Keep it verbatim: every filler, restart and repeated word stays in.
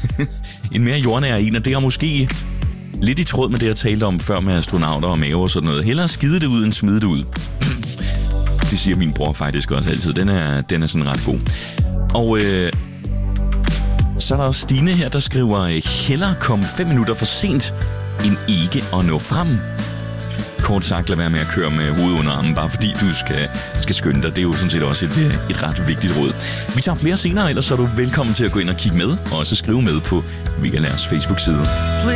en mere jordnær en, og det er måske lidt i tråd med det, jeg talte om før med astronauter og mave og sådan noget. Hellere skide det ud, end smide det ud. Det siger min bror faktisk også altid. Den er, den er sådan ret god. Og øh, så er der også Stine her, der skriver, hellere komme fem minutter for sent, end ikke at nå frem. Kort sagt, lad være med at køre med hovedet under armen, bare fordi du skal, skal skynde dig. Det er jo sådan set også et, et ret vigtigt råd. Vi tager flere senere, ellers så er du velkommen til at gå ind og kigge med, og også skrive med på Vigalers Facebook-side.